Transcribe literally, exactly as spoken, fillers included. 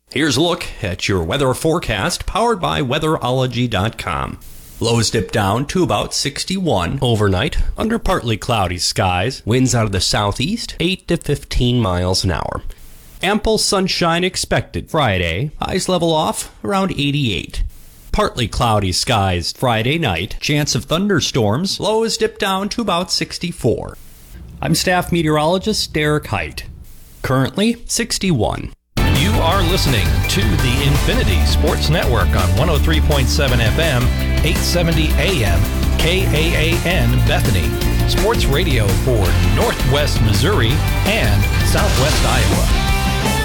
Here's a look at your weather forecast powered by weatherology dot com. Lows dip down to about sixty-one overnight under partly cloudy skies. Winds out of the southeast, eight to fifteen miles an hour. Ample sunshine expected Friday. Highs level off around eighty-eight. Partly cloudy skies Friday night. Chance of thunderstorms. Lows dip down to about sixty-four. I'm staff meteorologist Derek Height. Currently sixty-one. You are listening to the Infinity Sports Network on one oh three point seven F M, eight seventy A M, K A A N Bethany. Sports radio for Northwest Missouri and Southwest Iowa.